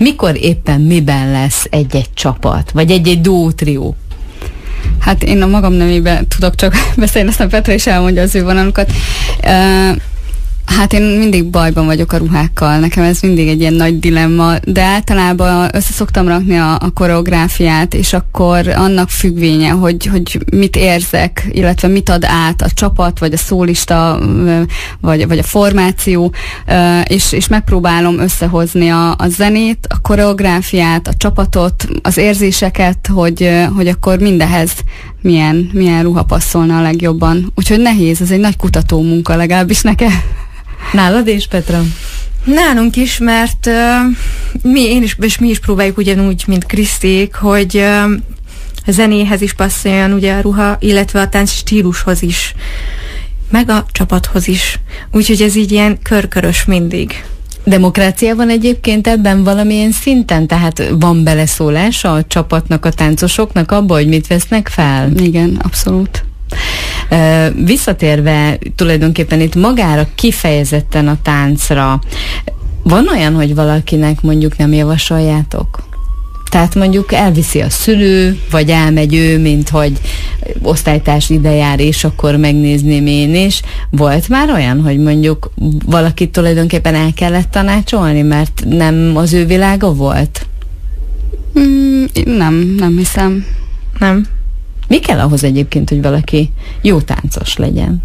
Mikor éppen miben lesz egy-egy csapat, vagy egy-egy duó-trió? Hát én a magam nevében tudok csak beszélni, aztán Petra is elmondja az ő vonalukat. Hát én mindig bajban vagyok a ruhákkal, nekem ez mindig egy ilyen nagy dilemma, de általában összeszoktam rakni a koreográfiát, és akkor annak függvénye, hogy mit érzek, illetve mit ad át a csapat, vagy a szólista, vagy a formáció, és megpróbálom összehozni a zenét, a koreográfiát, a csapatot, az érzéseket, hogy akkor mindehez milyen ruha passzolna a legjobban. Úgyhogy nehéz, ez egy nagy kutató munka legalábbis nekem. Nálad és Petra? Nálunk is, mert mi is próbáljuk ugyanúgy, mint Kriszték, hogy a zenéhez is passzoljon ugye a ruha, illetve a tánc stílushoz is, meg a csapathoz is. Úgyhogy ez így ilyen körkörös mindig. Demokrácia van egyébként ebben valamilyen szinten? Tehát van beleszólása a csapatnak, a táncosoknak abba, hogy mit vesznek fel? Igen, abszolút. Visszatérve tulajdonképpen itt magára kifejezetten a táncra, van olyan, hogy valakinek mondjuk nem javasoljátok? Tehát mondjuk elviszi a szülő, vagy elmegy ő, mint hogy osztálytárs ide jár, és akkor megnézném én is. Volt már olyan, hogy mondjuk valakit tulajdonképpen el kellett tanácsolni, mert nem az ő világa volt? Nem hiszem. Nem. Mi kell ahhoz egyébként, hogy valaki jó táncos legyen?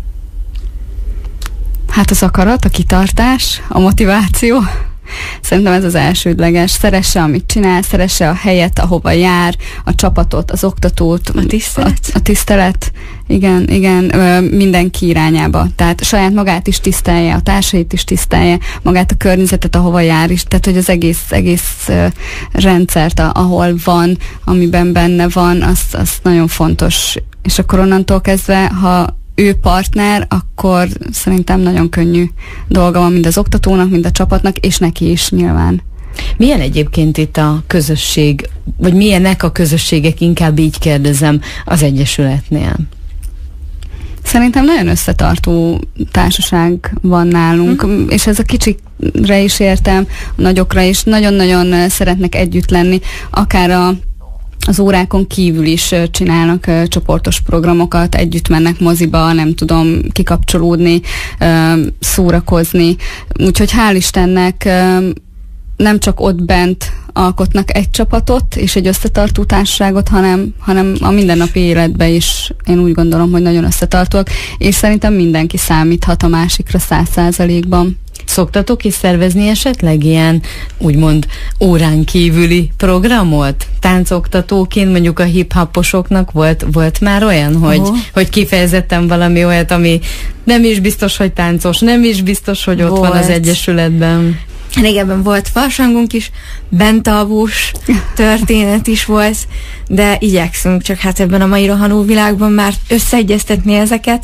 Hát az akarat, a kitartás, a motiváció. Szerintem ez az elsődleges. Szeresse, amit csinál, szeresse a helyet, ahova jár, a csapatot, az oktatót. A tisztelet. A tisztelet. Igen, mindenki irányába. Tehát saját magát is tisztelje, a társait is tisztelje, magát a környezetet, ahova jár is. Tehát, hogy az egész rendszert, ahol van, amiben benne van, az nagyon fontos. És akkor onnantól kezdve, ha ő partner, akkor szerintem nagyon könnyű dolga van mind az oktatónak, mind a csapatnak, és neki is nyilván. Milyen egyébként itt a közösség, vagy milyenek a közösségek, inkább így kérdezem, az Egyesületnél? Szerintem nagyon összetartó társaság van nálunk, és ez a kicsikre is értem, a nagyokra is nagyon-nagyon szeretnek együtt lenni, akár az órákon kívül is csinálnak csoportos programokat, együtt mennek moziba, nem tudom, kikapcsolódni, szórakozni. Úgyhogy hál' Istennek nem csak ott bent alkotnak egy csapatot és egy összetartó társaságot, hanem a mindennapi életben is én úgy gondolom, hogy nagyon összetartóak, és szerintem mindenki számíthat a másikra 100%-ban. Szoktatok is szervezni esetleg ilyen, úgymond órán kívüli programot? Táncoktatóként mondjuk a hip-hoposoknak volt már olyan, hogy kifejezetten valami olyat, ami nem is biztos, hogy táncos, nem is biztos, hogy ott van az Egyesületben. Régebben volt farsangunk is, bentalvós történet is volt, de igyekszünk, csak hát ebben a mai rohanó világban már összeegyeztetni ezeket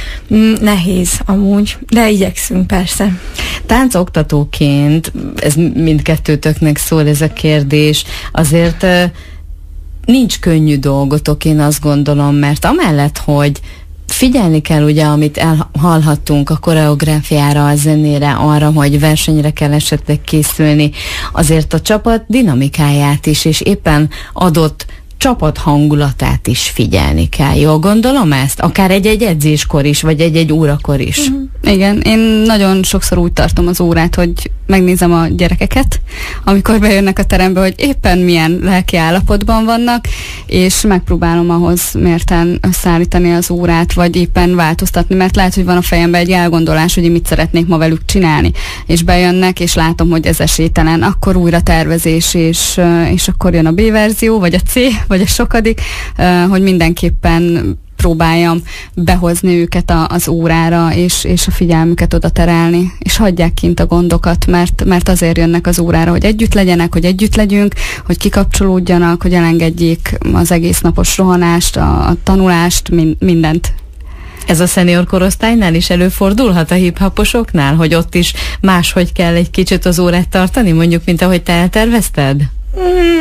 nehéz amúgy, de igyekszünk persze. Táncoktatóként, ez mindkettőtöknek szól ez a kérdés, azért nincs könnyű dolgotok, én azt gondolom, mert amellett, hogy figyelni kell ugye, amit hallhattunk a koreográfiára, a zenére, arra, hogy versenyre kell esetleg készülni, azért a csapat dinamikáját is, és éppen adott csapat hangulatát is figyelni kell. Jól gondolom ezt? Akár egy-egy edzéskor is, vagy egy-egy órakor is. Igen, én nagyon sokszor úgy tartom az órát, hogy megnézem a gyerekeket, amikor bejönnek a terembe, hogy éppen milyen lelki állapotban vannak, és megpróbálom ahhoz mérten összeállítani az órát, vagy éppen változtatni, mert lehet, hogy van a fejemben egy elgondolás, hogy mit szeretnék ma velük csinálni. És bejönnek, és látom, hogy ez esélytelen, akkor újra tervezés, és akkor jön a B verzió, vagy a C, vagy a sokadik, hogy mindenképpen próbáljam behozni őket az órára, és a figyelmüket oda terelni, és hagyják kint a gondokat, mert azért jönnek az órára, hogy együtt legyenek, hogy együtt legyünk, hogy kikapcsolódjanak, hogy elengedjék az egész napos rohanást, a tanulást, mindent. Ez a szenior korosztálynál is előfordulhat a hip-hoposoknál, hogy ott is máshogy kell egy kicsit az órát tartani, mondjuk, mint ahogy te eltervezted?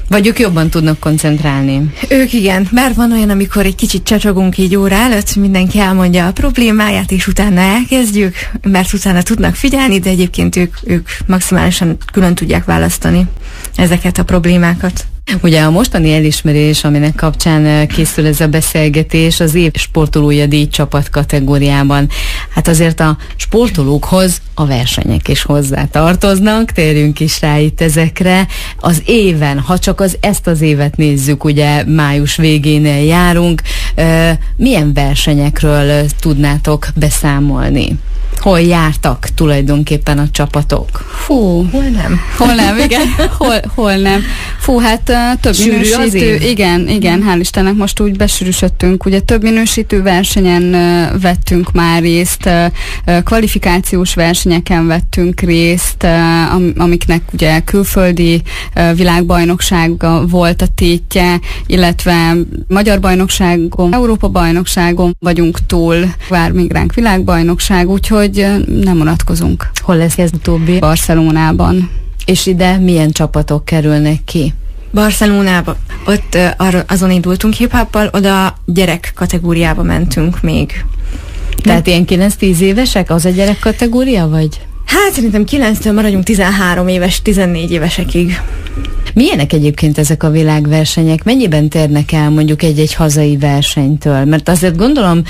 Vagy ők jobban tudnak koncentrálni? Ők igen, bár van olyan, amikor egy kicsit csacsogunk így óra előtt, mindenki elmondja a problémáját, és utána elkezdjük, mert utána tudnak figyelni, de egyébként ők maximálisan külön tudják választani ezeket a problémákat. Ugye a mostani elismerés, aminek kapcsán készül ez a beszélgetés, az év sportolója díj csapat kategóriában. Hát azért a sportolókhoz a versenyek is hozzá tartoznak, térjünk is rá itt ezekre. Az éven, ha csak ezt az évet nézzük, ugye május végénél járunk, milyen versenyekről tudnátok beszámolni? Hol jártak tulajdonképpen a csapatok? Hol nem, igen. Hol nem. Hát több minősítő, igen, hál' Istennek most úgy besűrűsödtünk, ugye több minősítő versenyen vettünk már részt, kvalifikációs versenyeken vettünk részt, amiknek ugye külföldi világbajnoksága volt a tétje, illetve magyar bajnokságon, Európa bajnokságon vagyunk túl, vár még ránk világbajnokság, úgyhogy nem unatkozunk. Hol lesz ez utóbbi? Barcelonában. És ide milyen csapatok kerülnek ki? Barcelonába. Ott azon indultunk hip-hoppal, oda gyerek kategóriába mentünk még. Tehát ilyen 9-10 évesek az a gyerek kategória, vagy? Hát szerintem 9-től maradjunk 13 éves, 14 évesekig. Milyenek egyébként ezek a világversenyek? Mennyiben térnek el mondjuk egy hazai versenytől? Mert azért gondolom,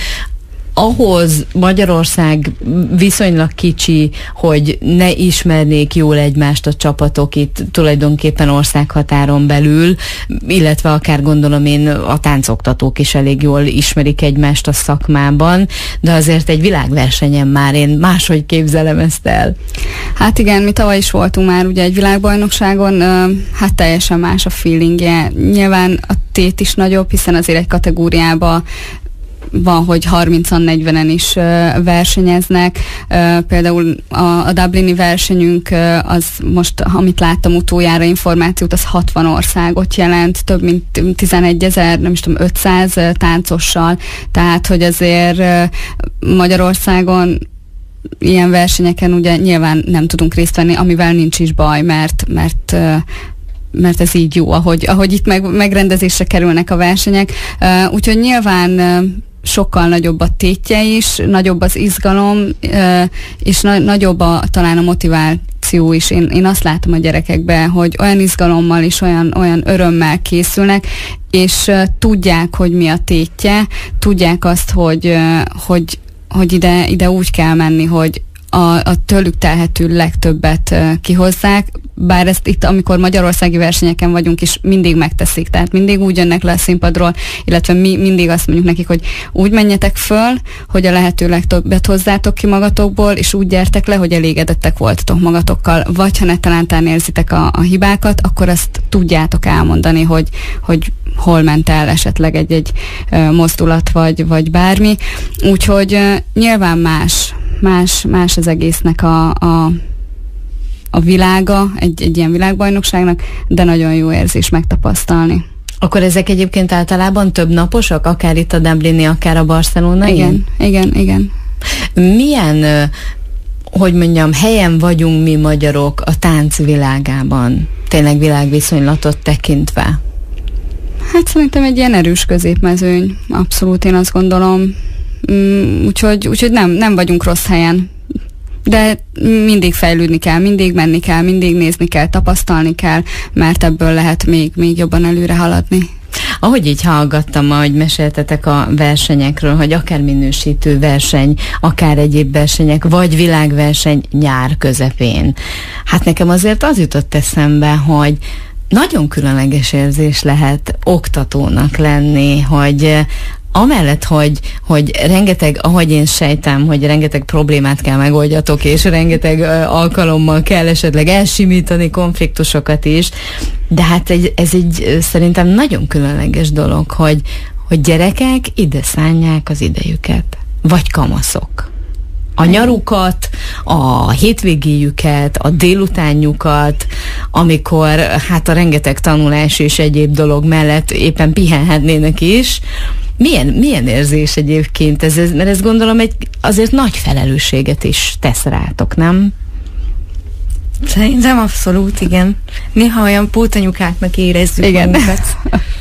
ahhoz Magyarország viszonylag kicsi, hogy ne ismernék jól egymást a csapatok itt tulajdonképpen országhatáron belül, illetve akár gondolom én a táncoktatók is elég jól ismerik egymást a szakmában, de azért egy világversenyen már én máshogy képzelem ezt el. Hát igen, mi tavaly is voltunk már ugye egy világbajnokságon, hát teljesen más a feelingje. Nyilván a tét is nagyobb, hiszen azért egy kategóriában van, hogy 30-an, 40-en is versenyeznek. Például a dublini versenyünk, az most, amit láttam utoljára információt, az 60 országot jelent, több mint 11 000, nem is tudom, 500 táncossal. Tehát, hogy azért Magyarországon ilyen versenyeken ugye nyilván nem tudunk részt venni, amivel nincs is baj, mert ez így jó, ahogy itt megrendezésre kerülnek a versenyek. Úgyhogy nyilván sokkal nagyobb a tétje is, nagyobb az izgalom, és nagyobb talán a motiváció is. Én azt látom a gyerekekben, hogy olyan izgalommal és olyan örömmel készülnek, és tudják, hogy mi a tétje, tudják azt, hogy ide úgy kell menni, hogy a tőlük telhető legtöbbet kihozzák, bár ezt itt, amikor magyarországi versenyeken vagyunk is, mindig megteszik, tehát mindig úgy jönnek le a színpadról, illetve mi mindig azt mondjuk nekik, hogy úgy menjetek föl, hogy a lehető legtöbbet hozzátok ki magatokból, és úgy gyertek le, hogy elégedettek voltatok magatokkal, vagy ha netán érzitek a hibákat, akkor azt tudjátok elmondani, hogy hol ment el esetleg egy mozdulat, vagy bármi. Úgyhogy nyilván más az egésznek a világa, egy ilyen világbajnokságnak, de nagyon jó érzés megtapasztalni. Akkor ezek egyébként általában több naposak, akár itt a dublini, akár a barcelonai? Igen. Milyen, hogy mondjam, helyen vagyunk mi magyarok a tánc világában? Tényleg világviszonylatot tekintve? Hát szerintem egy ilyen erős középmezőny, abszolút én azt gondolom. Úgyhogy nem vagyunk rossz helyen. De mindig fejlődni kell, mindig menni kell, mindig nézni kell, tapasztalni kell, mert ebből lehet még jobban előre haladni. Ahogy így hallgattam, ahogy meséltetek a versenyekről, hogy akár minősítő verseny, akár egyéb versenyek, vagy világverseny nyár közepén. Hát nekem azért az jutott eszembe, hogy nagyon különleges érzés lehet oktatónak lenni, hogy amellett, hogy rengeteg, ahogy én sejtem, hogy rengeteg problémát kell megoldjatok, és rengeteg alkalommal kell esetleg elsimítani konfliktusokat is, de hát ez egy szerintem nagyon különleges dolog, hogy gyerekek ide szánják az idejüket, vagy kamaszok. A nyarukat, a hétvégéjüket, a délutánjukat, amikor hát a rengeteg tanulás és egyéb dolog mellett éppen pihenhetnének is. Milyen érzés egyébként ez? Mert ezt gondolom azért nagy felelősséget is tesz rátok, nem? Szerintem abszolút, igen. Néha olyan pótanyukáknak érezzük magunkat.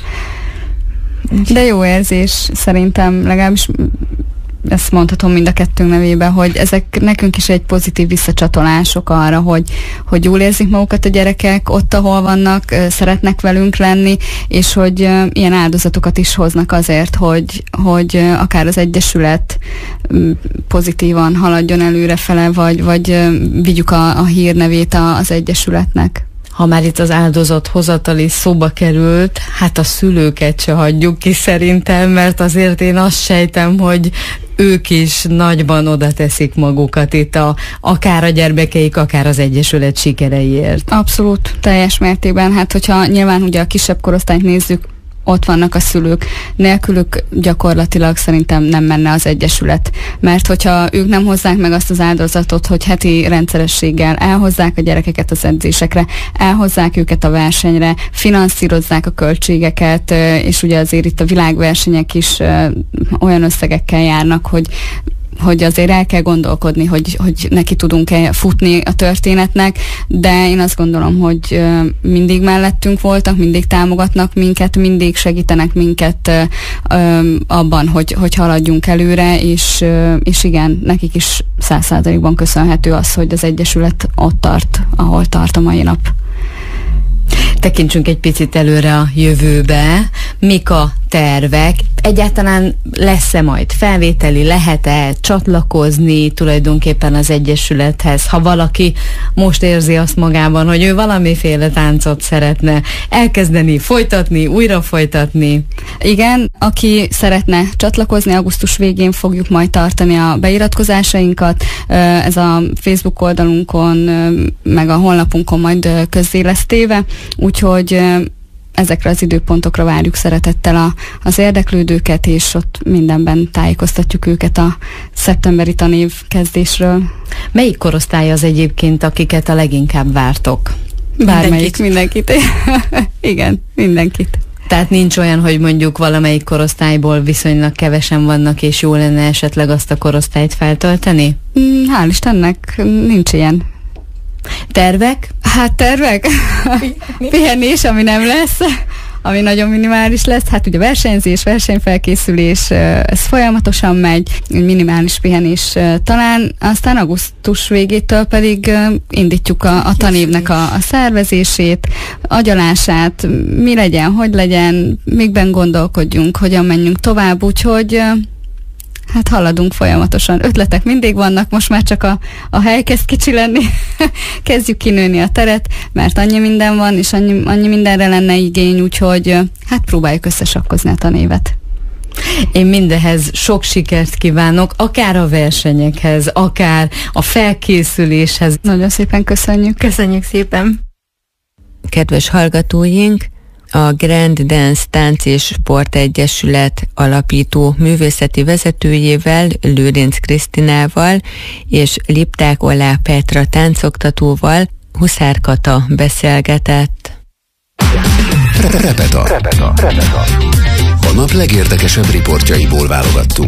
De jó érzés szerintem, legalábbis ezt mondhatom mind a kettőnk nevében, hogy ezek nekünk is egy pozitív visszacsatolások arra, hogy jól érzik magukat a gyerekek, ott, ahol vannak, szeretnek velünk lenni, és hogy ilyen áldozatokat is hoznak azért, hogy akár az Egyesület pozitívan haladjon előrefele, vagy vigyük a hírnevét az Egyesületnek. Ha már itt az áldozathozatali szóba került, hát a szülőket se hagyjuk ki szerintem, mert azért én azt sejtem, hogy ők is nagyban oda teszik magukat itt akár a gyermekeik, akár az Egyesület sikereiért. Abszolút, teljes mértékben. Hát hogyha nyilván ugye a kisebb korosztályt nézzük, ott vannak a szülők, nélkülük gyakorlatilag szerintem nem menne az Egyesület. Mert hogyha ők nem hozzák meg azt az áldozatot, hogy heti rendszerességgel elhozzák a gyerekeket az edzésekre, elhozzák őket a versenyre, finanszírozzák a költségeket, és ugye azért itt a világversenyek is olyan összegekkel járnak, hogy azért el kell gondolkodni, hogy neki tudunk-e futni a történetnek, de én azt gondolom, hogy mindig mellettünk voltak, mindig támogatnak minket, mindig segítenek minket abban, hogy haladjunk előre, és igen, nekik is 100%-ban köszönhető az, hogy az Egyesület ott tart, ahol tart a mai nap. Tekintsünk egy picit előre a jövőbe. Mik a tervek? Egyáltalán lesz-e majd felvételi? Lehet-e csatlakozni tulajdonképpen az Egyesülethez? Ha valaki most érzi azt magában, hogy ő valamiféle táncot szeretne elkezdeni, folytatni, újra folytatni. Igen, aki szeretne csatlakozni, augusztus végén fogjuk majd tartani a beiratkozásainkat. Ez a Facebook oldalunkon, meg a honlapunkon majd közzé lesz téve, úgyhogy ezekre az időpontokra várjuk szeretettel az érdeklődőket, és ott mindenben tájékoztatjuk őket a szeptemberi tanév kezdésről. Melyik korosztály az egyébként, akiket a leginkább vártok? Bármelyik, mindenkit. Igen, mindenkit. Tehát nincs olyan, hogy mondjuk valamelyik korosztályból viszonylag kevesen vannak, és jó lenne esetleg azt a korosztályt feltölteni? Hál' Istennek, nincs ilyen. Tervek? Hát tervek? Pihenés, ami nem lesz, ami nagyon minimális lesz. Hát ugye versenyzés, versenyfelkészülés, ez folyamatosan megy, minimális pihenés talán. Aztán augusztus végétől pedig indítjuk a tanévnek a szervezését, agyalását, mi legyen, hogy legyen, mikben gondolkodjunk, hogyan menjünk tovább, úgyhogy hát haladunk folyamatosan. Ötletek mindig vannak, most már csak a hely kezd kicsi lenni. Kezdjük kinőni a teret, mert annyi minden van, és annyi mindenre lenne igény, úgyhogy hát próbáljuk összesakkozni a tanévet. Én mindehez sok sikert kívánok, akár a versenyekhez, akár a felkészüléshez. Nagyon szépen köszönjük. Köszönjük szépen. Kedves hallgatóink, a Grand Dance Tánc és Sport Egyesület alapító művészeti vezetőjével, Lőrinc Krisztinával és Lipták Olá Petra táncoktatóval Huszár Kata beszélgetett. Repeta. A nap legérdekesebb riportjaiból válogattunk.